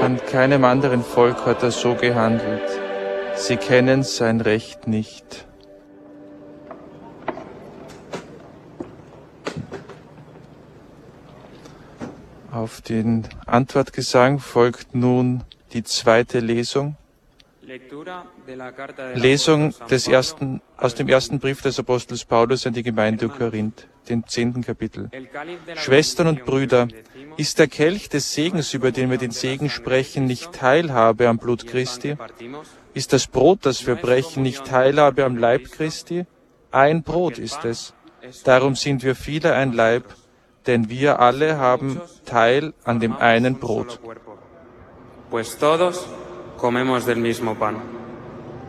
An keinem anderen Volk hat er so gehandelt. Sie kennen sein Recht nicht. Auf den Antwortgesang folgt nun die zweite Lesung. Lesung aus dem ersten Brief des Apostels Paulus an die Gemeinde Korinth, dem 10. Kapitel. Schwestern und Brüder, ist der Kelch des Segens, über den wir den Segen sprechen, nicht Teilhabe am Blut Christi? Ist das Brot, das wir brechen, nicht Teilhabe am Leib Christi? Ein Brot ist es. Darum sind wir viele ein Leib, denn wir alle haben Teil an dem einen Brot. Pues todos comemos del mismo pan.